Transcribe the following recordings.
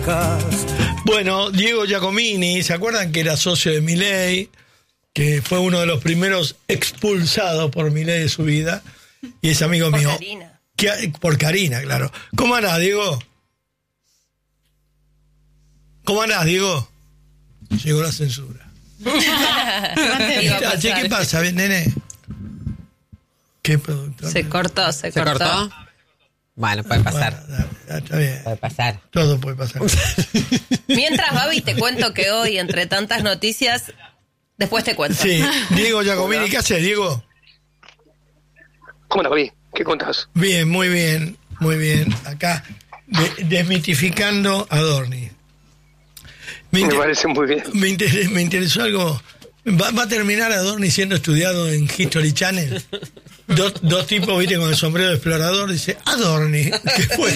únicas. Bueno, Diego Giacomini, ¿se acuerdan que era socio de Milei? Que fue uno de los primeros expulsados por Milei de su vida. Y es amigo mío. Karina. Por Karina, claro. ¿Cómo andás, Diego? ¿Cómo andás, Diego? Llegó la censura. Che, ¿qué pasa, nene? ¿Qué productor? Se cortó. Bueno, puede pasar. Bueno, está bien. Puede pasar. Todo puede pasar. Mientras, Babi, te cuento que hoy, entre tantas noticias, después te cuento. Sí, Diego Giacomini, ¿qué haces, Diego? ¿Cómo andas, Babi? ¿Qué contás? Bien, muy bien, muy bien. Acá, desmitificando a Adorni. Me parece muy bien. Me interesó algo. ¿Va a terminar Adorni siendo estudiado en History Channel? Dos tipos, viste, con el sombrero de explorador. Dice, Adorni, ¿qué fue?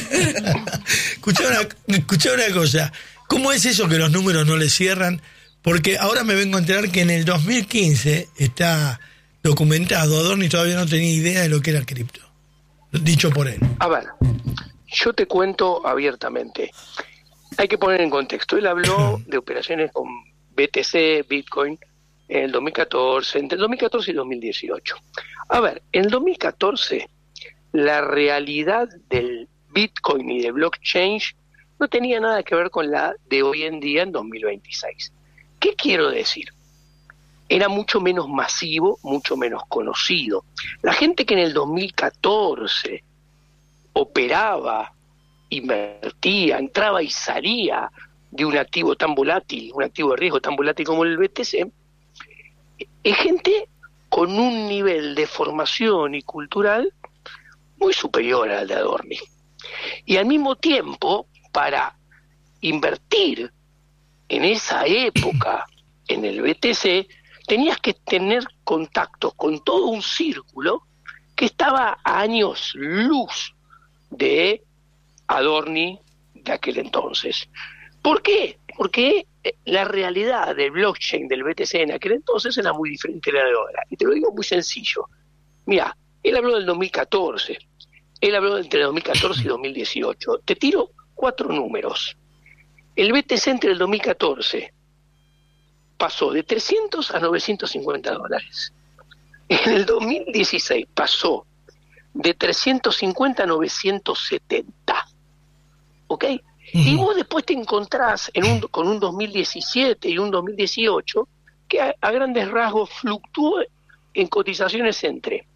Escuchá una cosa. ¿Cómo es eso que los números no le cierran? Porque ahora me vengo a enterar que en el 2015 está documentado. Adorni todavía no tenía idea de lo que era el cripto. Dicho por él. A ver, yo te cuento abiertamente. Hay que poner en contexto. Él habló de operaciones con BTC, Bitcoin, en el 2014, entre el 2014 y 2018. A ver, en el 2014, la realidad del Bitcoin y de blockchain no tenía nada que ver con la de hoy en día en 2026. ¿Qué quiero decir? Era mucho menos masivo, mucho menos conocido. La gente que en el 2014 operaba, invertía, entraba y salía de un activo tan volátil, un activo de riesgo tan volátil como el BTC, es gente con un nivel de formación y cultural muy superior al de Adorni. Y al mismo tiempo, para invertir en esa época en el BTC, tenías que tener contactos con todo un círculo que estaba a años luz de Adorni de aquel entonces. ¿Por qué? Porque la realidad del blockchain del BTC en aquel entonces era muy diferente de la de ahora. Y te lo digo muy sencillo. Mira, él habló del 2014, él habló entre 2014 y 2018. Te tiro 4 números. El BTC entre el 2014 pasó de 300 a $950. En el 2016 pasó de 350 a 970. ¿Ok? Y vos después te encontrás con un 2017 y un 2018 que a grandes rasgos fluctúa en cotizaciones entre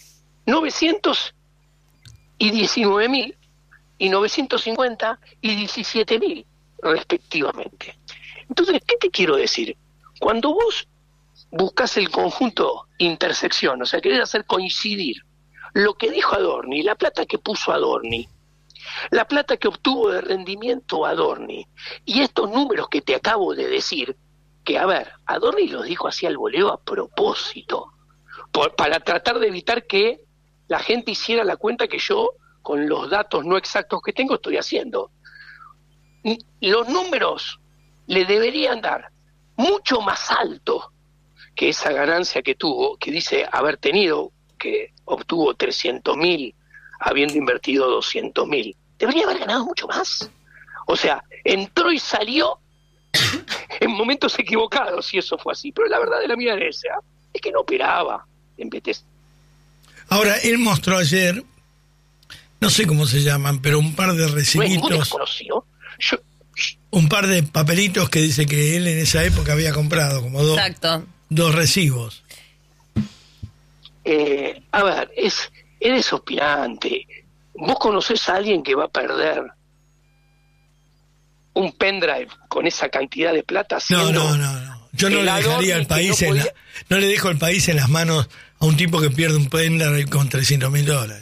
900 y 19.000 y 950 y 17.000 respectivamente. Entonces, ¿qué te quiero decir? Cuando vos buscas el conjunto intersección, o sea, querés hacer coincidir lo que dijo Adorni, la plata que puso Adorni, la plata que obtuvo de rendimiento Adorni, y estos números que te acabo de decir, que a ver, Adorni los dijo así al voleo a propósito, para tratar de evitar que la gente hiciera la cuenta que yo, con los datos no exactos que tengo, estoy haciendo. Y los números le deberían dar mucho más alto que esa ganancia que tuvo, que dice haber tenido, que obtuvo 300.000 habiendo invertido 200.000. Debería haber ganado mucho más. O sea, entró y salió en momentos equivocados, si eso fue así. Pero la verdad de la milanesa es que no operaba en BTC. Ahora, él mostró ayer, no sé cómo se llaman, pero un par de recibitos. Un par de papelitos que dice que él en esa época había comprado, como dos recibos. A ver, es desopilante. ¿Vos conocés a alguien que va a perder un pendrive con esa cantidad de plata? No. Yo no le dejaría el país no le dejo el país en las manos a un tipo que pierde un pendrive con $300.000,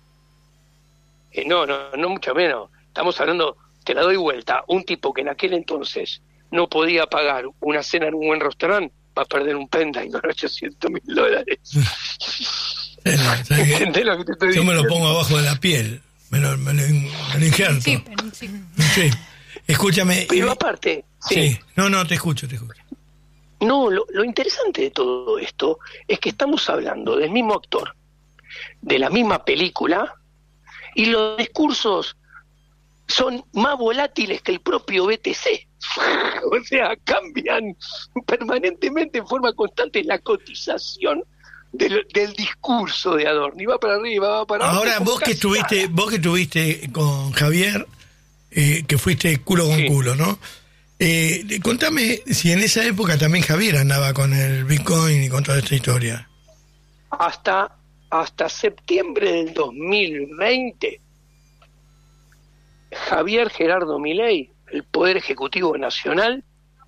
¿no? No, mucho menos. Estamos hablando, te la doy vuelta, un tipo que en aquel entonces no podía pagar una cena en un buen restaurante, va a perder un pendrive con $800.000. ¿Entendés lo que te estoy diciendo? Yo me lo pongo abajo de la piel, me lo injerto. Sí. Escúchame. Pero aparte... Sí. No, te escucho. No, lo interesante de todo esto es que estamos hablando del mismo actor, de la misma película, y los discursos son más volátiles que el propio BTC. O sea, cambian permanentemente en forma constante la cotización del discurso de Adorno. Y va para arriba, va para abajo. Ahora, vos que estuviste con Javier, que fuiste culo con culo, ¿no? Contame si en esa época también Javier andaba con el Bitcoin y con toda esta historia. Hasta septiembre del 2020, Javier Gerardo Milei, el Poder Ejecutivo Nacional,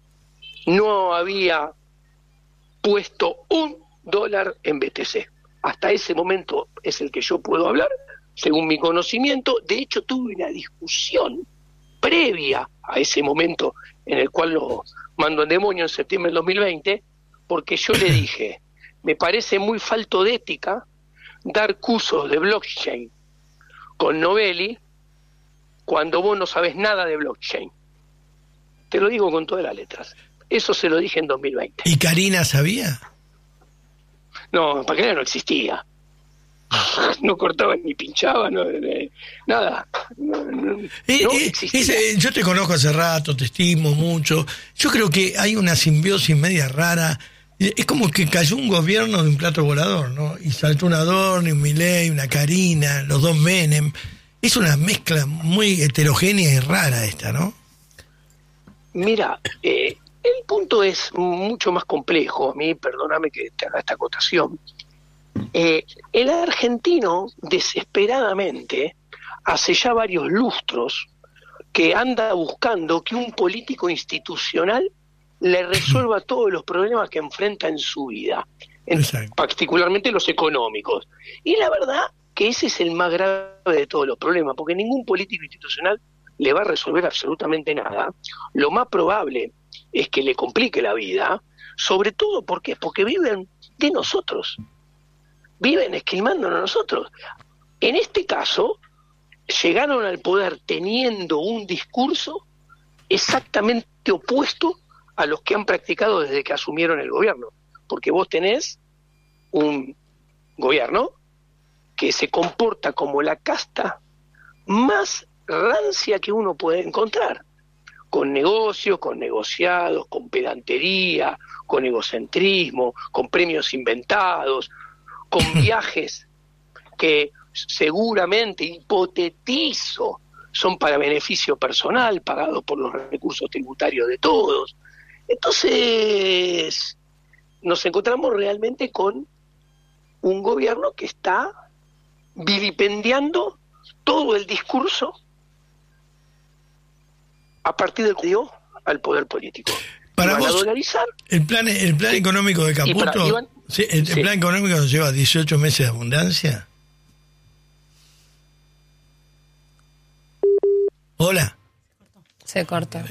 no había puesto $1 en BTC. Hasta ese momento es el que yo puedo hablar, según mi conocimiento. De hecho, tuve una discusión previa a ese momento en el cual lo mando en demonio en septiembre del 2020, porque yo le dije, me parece muy falto de ética dar cursos de blockchain con Novelli cuando vos no sabés nada de blockchain. Te lo digo con todas las letras. Eso se lo dije en 2020. ¿Y Karina sabía? No, Karina no existía. No cortaba ni pinchaba, nada. No existía. Yo te conozco hace rato, te estimo mucho. Yo creo que hay una simbiosis media rara. Es como que cayó un gobierno de un plato volador, ¿no? Y saltó un Adorno, un Milei, una Karina, los dos Menem. Es una mezcla muy heterogénea y rara esta, ¿no? Mira, el punto es mucho más complejo. A mí, perdóname que te haga esta acotación. El argentino, desesperadamente, hace ya varios lustros, que anda buscando que un político institucional le resuelva todos los problemas que enfrenta en su vida, particularmente los económicos. Y la verdad que ese es el más grave de todos los problemas, porque ningún político institucional le va a resolver absolutamente nada. Lo más probable es que le complique la vida, sobre todo porque viven de nosotros, viven esquilmándonos a nosotros. En este caso, llegaron al poder teniendo un discurso exactamente opuesto a los que han practicado desde que asumieron el gobierno, porque vos tenés un gobierno que se comporta como la casta más rancia que uno puede encontrar, con negocios, con negociados, con pedantería, con egocentrismo, con premios inventados, con viajes que seguramente, hipotetizo, son para beneficio personal, pagados por los recursos tributarios de todos. Entonces, nos encontramos realmente con un gobierno que está vilipendiando todo el discurso a partir del que dio al poder político. Para vos, dolarizar, el plan económico de Caputo, el plan económico nos lleva 18 meses de abundancia. Hola. Se cortó.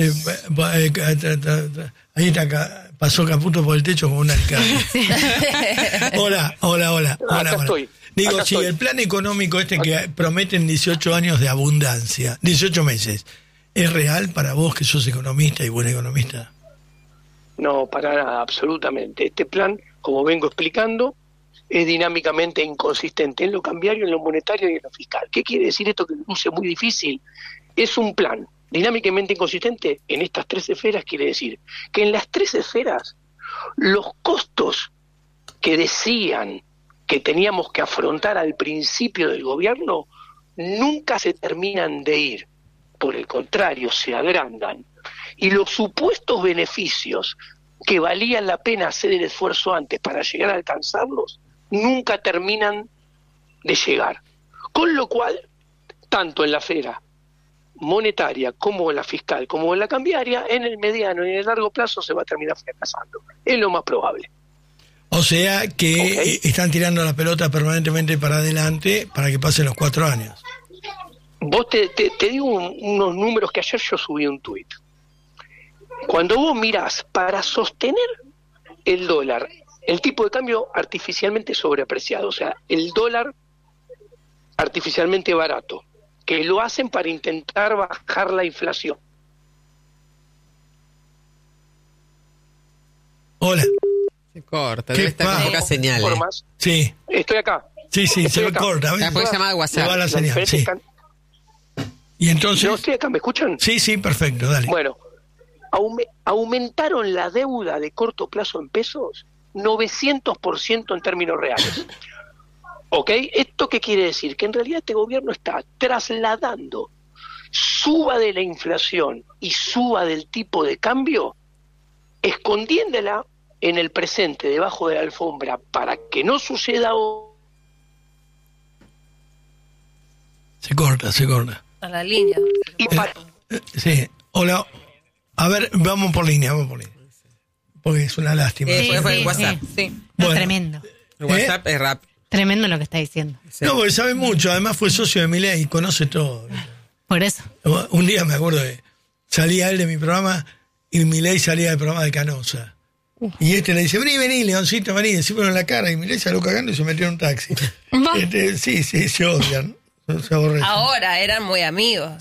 Ahí está, pasó Caputo por el techo con una alcalde. Hola. Acá estoy. Digo, si el plan económico que prometen 18 años de abundancia, 18 meses, ¿es real para vos que sos economista y buen economista? No, para nada, absolutamente. Este plan, como vengo explicando, es dinámicamente inconsistente en lo cambiario, en lo monetario y en lo fiscal. ¿Qué quiere decir esto que luce muy difícil? Es un plan dinámicamente inconsistente en estas tres esferas. Quiere decir que en las tres esferas los costos que decían que teníamos que afrontar al principio del gobierno nunca se terminan de ir. Por el contrario, se agrandan. Y los supuestos beneficios que valían la pena hacer el esfuerzo antes para llegar a alcanzarlos, nunca terminan de llegar. Con lo cual, tanto en la esfera monetaria como en la fiscal, como en la cambiaria, en el mediano y en el largo plazo se va a terminar fracasando. Es lo más probable. O sea que están tirando la pelota permanentemente para adelante para que pasen los 4 años. Vos te digo unos números que ayer yo subí un tuit. Cuando vos mirás para sostener el dólar, el tipo de cambio artificialmente sobreapreciado, o sea, el dólar artificialmente barato, que lo hacen para intentar bajar la inflación. Hola. Se corta, debe estar con pocas señales. Sí. Estoy acá. Sí, se me corta. Porque se llama WhatsApp. Va la señal, sí. Y entonces... ¿No estoy acá? ¿Me escuchan? Sí, perfecto, dale. Bueno, aumentaron la deuda de corto plazo en pesos 900% en términos reales. ¿Ok? ¿Esto qué quiere decir? Que en realidad este gobierno está trasladando suba de la inflación y suba del tipo de cambio, escondiéndola en el presente, debajo de la alfombra, para que no suceda... Se corta. A la línea. Sí, hola. A ver, vamos por línea. Porque es una lástima. Fue WhatsApp. Sí. Bueno, tremendo. El WhatsApp es rap. Tremendo lo que está diciendo. Sí. No, porque sabe mucho. Además fue socio de Milei y conoce todo. Por eso. Un día me acuerdo que salía él de mi programa y Milei salía del programa de Canosa. Y le dice, vení, Leoncito, vení, decímelo en la cara. Y Milei salió cagando y se metió en un taxi. Sí, se odian. Se aborrecen. Ahora eran muy amigos.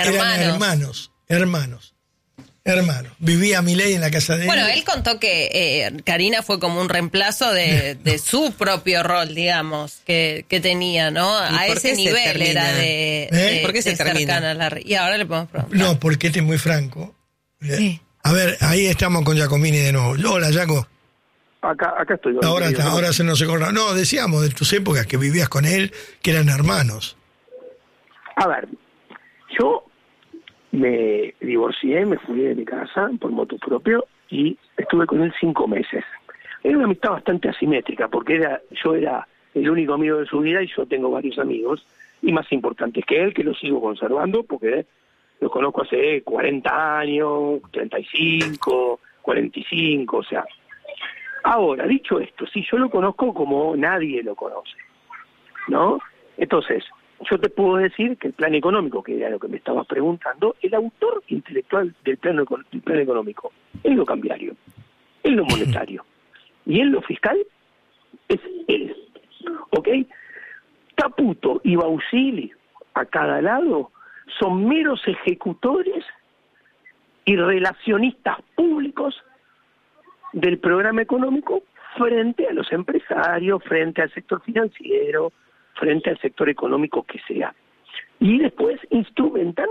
Eran hermanos. Vivía Milei en la casa de él. Bueno, él contó que Karina fue como un reemplazo de su propio rol, digamos, que tenía, ¿no? A ese nivel era ¿Por qué se termina? Y ahora le podemos preguntar. No, porque este es muy franco. Sí. A ver, ahí estamos con Giacomini de nuevo. Hola, Giaco. Acá estoy. Ahora se nos acorda. No, decíamos de tus épocas que vivías con él, que eran hermanos. A ver, yo me divorcié, me fui de mi casa por motu propio y estuve con él 5 meses. Era una amistad bastante asimétrica porque yo era el único amigo de su vida y yo tengo varios amigos y más importantes que él, que los sigo conservando porque los conozco hace 40 años, 35, 45, o sea. Ahora, dicho esto, sí, yo lo conozco como nadie lo conoce, ¿no? Entonces, yo te puedo decir que el plan económico, que era lo que me estabas preguntando, el autor intelectual del plan económico es lo cambiario, es lo monetario, y en lo fiscal es él, ¿ok? Caputo y Bausili, a cada lado, son meros ejecutores y relacionistas públicos del programa económico frente a los empresarios, frente al sector financiero, frente al sector económico que sea. Y después instrumentan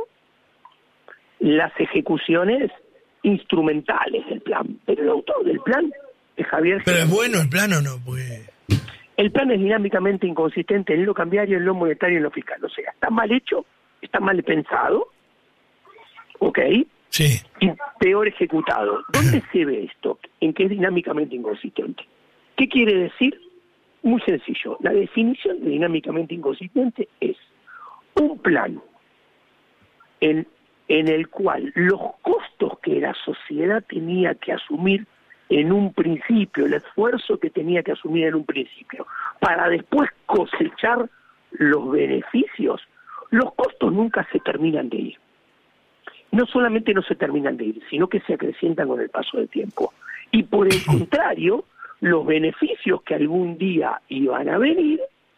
las ejecuciones instrumentales del plan. Pero el autor del plan es Javier... ¿Pero es bueno el plan o no? Pues... El plan es dinámicamente inconsistente en lo cambiario, en lo monetario y en lo fiscal. O sea, está mal hecho, está mal pensado, ¿ok? Sí. Y peor ejecutado. ¿Dónde se ve esto? En que es dinámicamente inconsistente. ¿Qué quiere decir? Muy sencillo. La definición de dinámicamente inconsistente es un plan en el cual los costos que la sociedad tenía que asumir en un principio, el esfuerzo que tenía que asumir en un principio, para después cosechar los beneficios, los costos nunca se terminan de ir. No solamente no se terminan de ir, sino que se acrecientan con el paso del tiempo. Y por el contrario, los beneficios que algún día iban a venir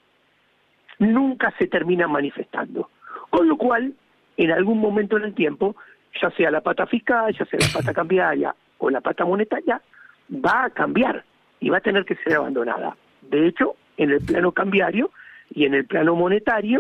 nunca se terminan manifestando. Con lo cual, en algún momento en el tiempo, ya sea la pata fiscal, ya sea la pata cambiaria o la pata monetaria, va a cambiar y va a tener que ser abandonada. De hecho, en el plano cambiario y en el plano monetario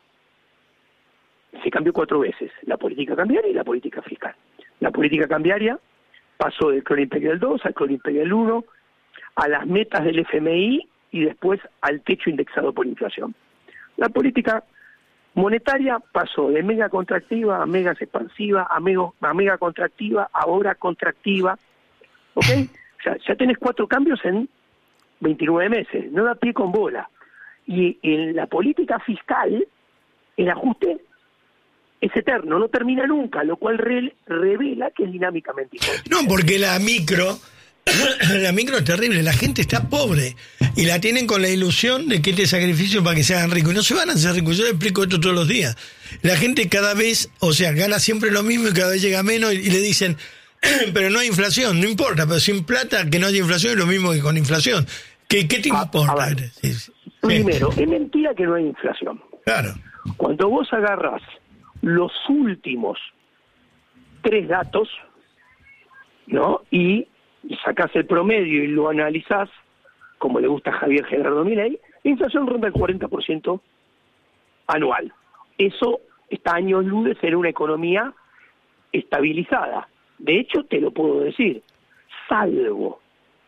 se cambió 4 veces, la política cambiaria y la política fiscal. La política cambiaria pasó del cloro imperial 2 al cloro imperial 1, a las metas del FMI y después al techo indexado por inflación. La política monetaria pasó de mega contractiva a mega expansiva, a mega contractiva, ahora contractiva, ¿ok? O sea, ya tenés 4 cambios en 29 meses, no da pie con bola. Y en la política fiscal, el ajuste es eterno, no termina nunca, lo cual revela que es dinámicamente inconsistente. No, porque la micro es terrible, la gente está pobre y la tienen con la ilusión de que este sacrificio para que se hagan ricos, y no se van a hacer ricos. Yo les explico esto todos los días. La gente cada vez, o sea, gana siempre lo mismo y cada vez llega menos y le dicen, pero no hay inflación, no importa, pero sin plata que no haya inflación es lo mismo que con inflación. ¿Qué te importa? Primero, es mentira que no hay inflación. Claro. Cuando vos agarrás los últimos 3 datos, ¿no? Y sacás el promedio y lo analizás, como le gusta a Javier Gerardo Milei, la inflación ronda el 40% anual. Eso está a años luz de ser una economía estabilizada. De hecho, te lo puedo decir, salvo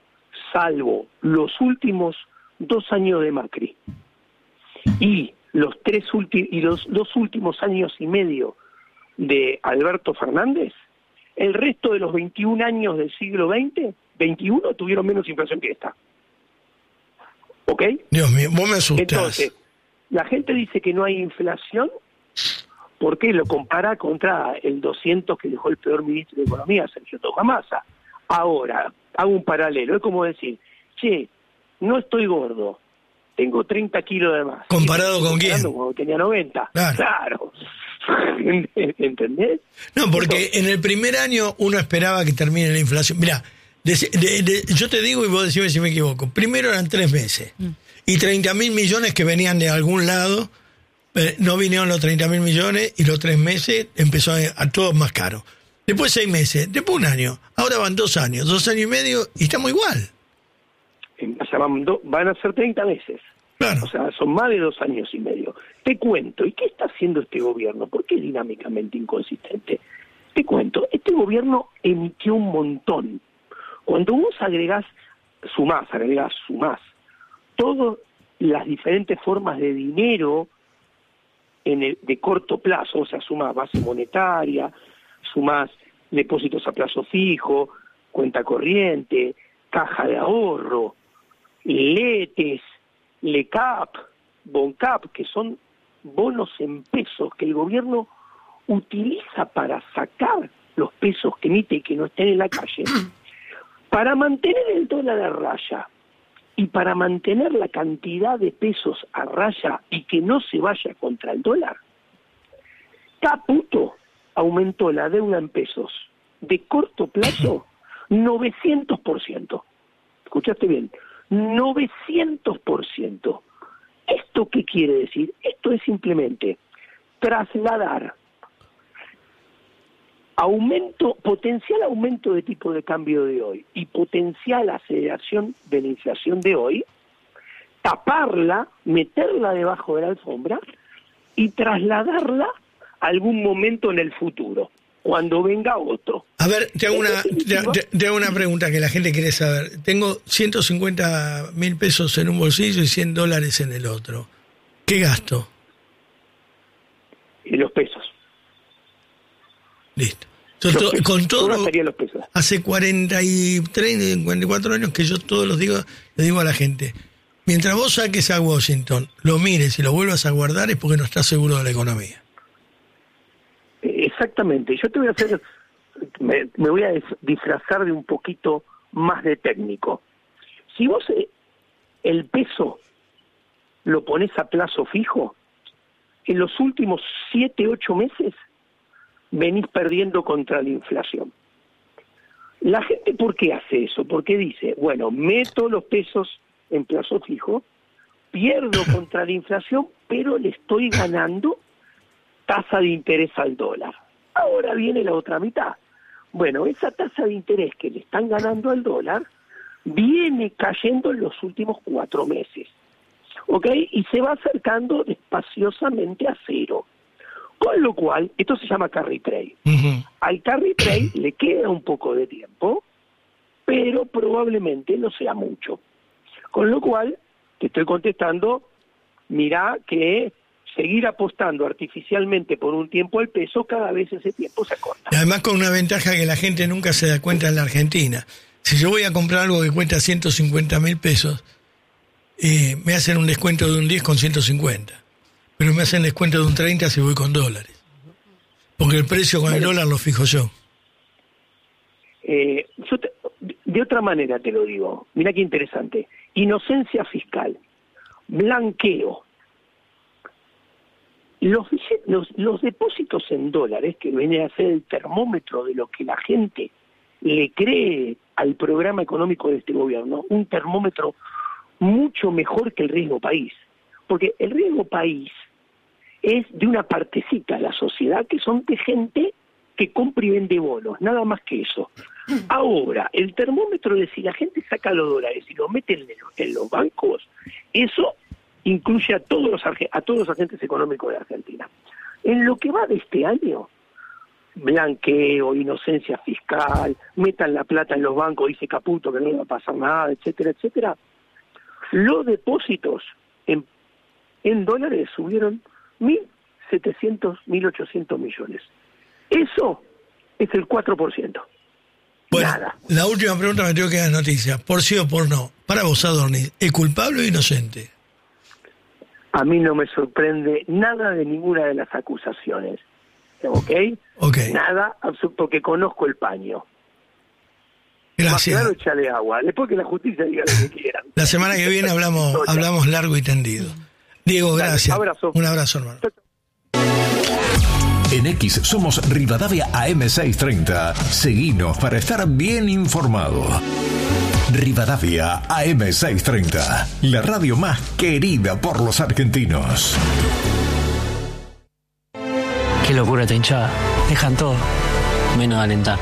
los últimos 2 años de Macri y los 2 últimos años y medio de Alberto Fernández, el resto de los 21 años del siglo XX, 21 tuvieron menos inflación que esta. ¿Ok? Dios mío, vos me asustás. Entonces, la gente dice que no hay inflación porque lo compara contra el 200 que dejó el peor ministro de Economía, Sergio Toja Massa. Ahora, hago un paralelo, es como decir, che, no estoy gordo, tengo 30 kilos de más. ¿Comparado con quién? Cuando tenía 90. Claro. ¿Entendés? No, porque en el primer año uno esperaba que termine la inflación. Mirá, yo te digo y vos decime si me equivoco. Primero eran 3 meses y 30.000 millones que venían de algún lado, no vinieron los 30.000 millones y los 3 meses empezó a todo más caro. Después 6 meses, después 1 año, ahora van 2 años, 2 años y medio y estamos igual. O sea, van a ser 30 meses. Claro. O sea, son más de 2 años y medio. Te cuento, ¿y qué está haciendo este gobierno? ¿Por qué es dinámicamente inconsistente? Te cuento, este gobierno emitió un montón. Cuando vos sumás todas las diferentes formas de dinero de corto plazo, o sea, sumás base monetaria, sumás depósitos a plazo fijo, cuenta corriente, caja de ahorro, letes, LECAP, BONCAP, que son bonos en pesos que el gobierno utiliza para sacar los pesos que emite y que no estén en la calle, para mantener el dólar a raya y para mantener la cantidad de pesos a raya y que no se vaya contra el dólar. Caputo aumentó la deuda en pesos de corto plazo 900%. ¿Escuchaste bien? 900%. ¿Esto qué quiere decir? Esto es simplemente trasladar potencial aumento de tipo de cambio de hoy y potencial aceleración de la inflación de hoy, taparla, meterla debajo de la alfombra y trasladarla a algún momento en el futuro, cuando venga otro. A ver, te hago una pregunta que la gente quiere saber. Tengo 150.000 pesos en un bolsillo y $100 en el otro. ¿Qué gasto? Los pesos. Listo. Con todo, los pesos. Hace 43, 44 años que yo todos los días le digo a la gente, mientras vos saques a Washington, lo mires y lo vuelvas a guardar es porque no estás seguro de la economía. Exactamente. Yo te voy a hacer, me voy a disfrazar de un poquito más de técnico. Si vos el peso lo pones a plazo fijo, en los últimos 7, 8 meses venís perdiendo contra la inflación. La gente, ¿por qué hace eso? Porque dice, bueno, meto los pesos en plazo fijo, pierdo contra la inflación, pero le estoy ganando tasa de interés al dólar. Ahora viene la otra mitad. Bueno, esa tasa de interés que le están ganando al dólar viene cayendo en los últimos 4 meses. ¿Ok? Y se va acercando despaciosamente a cero. Con lo cual, esto se llama carry trade. Uh-huh. Al carry trade le queda un poco de tiempo, pero probablemente no sea mucho. Con lo cual, te estoy contestando, mirá que seguir apostando artificialmente por un tiempo al peso, cada vez ese tiempo se acorta. Y además con una ventaja que la gente nunca se da cuenta en la Argentina. Si yo voy a comprar algo que cuesta 150.000 pesos, me hacen un descuento de un 10 con 150. Pero me hacen descuento de un 30 si voy con dólares. Porque el precio con el dólar lo fijo yo. De otra manera te lo digo. Mirá qué interesante. Inocencia fiscal. Blanqueo. Los depósitos en dólares, que viene a ser el termómetro de lo que la gente le cree al programa económico de este gobierno, un termómetro mucho mejor que el riesgo país. Porque el riesgo país es de una partecita de la sociedad que son de gente que compra y vende bonos, nada más que eso. Ahora, el termómetro de si la gente saca los dólares y los mete en los bancos, eso incluye a todos los agentes económicos de Argentina. En lo que va de este año, blanqueo, inocencia fiscal, metan la plata en los bancos, dice Caputo que no le va a pasar nada, etcétera, etcétera. Los depósitos en dólares subieron 1.700, 1.800 millones. Eso es el 4%. Bueno, nada. La última pregunta me tengo que dar noticias. Por sí o por no. Para vos, Adorni, ¿es culpable o inocente? A mí no me sorprende nada de ninguna de las acusaciones. ¿Ok? Nada, porque conozco el paño. Gracias. Más claro, échale agua. Después que la justicia diga lo que quieran. La semana que viene hablamos largo y tendido. Diego, gracias. Abrazo. Un abrazo, hermano. En X somos Rivadavia AM630. Seguinos para estar bien informado. Rivadavia AM630, la radio más querida por los argentinos. Qué locura esta hinchada. Dejan todo, menos alentar.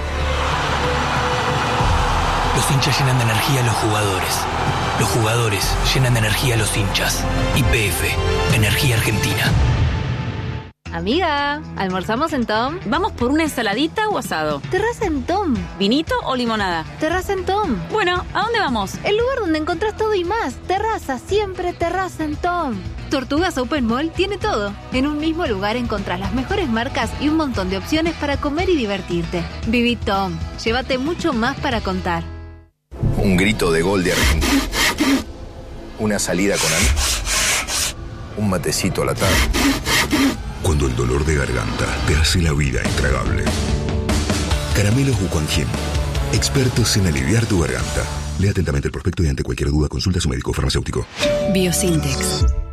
Los hinchas llenan de energía a los jugadores. Los jugadores llenan de energía a los hinchas. YPF, Energía Argentina. Amiga, ¿almorzamos en Tom? ¿Vamos por una ensaladita o asado? Terraza en Tom. ¿Vinito o limonada? Terraza en Tom. Bueno, ¿a dónde vamos? El lugar donde encontrás todo y más. Terraza, siempre terraza en Tom. Tortugas Open Mall tiene todo. En un mismo lugar encontrás las mejores marcas y un montón de opciones para comer y divertirte. Viví Tom. Llévate mucho más para contar. Un grito de gol de Argentina. Una salida con amigos. Un matecito a la tarde. Cuando el dolor de garganta te hace la vida intragable. Caramelos Wuquanjin, expertos en aliviar tu garganta. Lea atentamente el prospecto y ante cualquier duda consulta a su médico farmacéutico. Biosintex.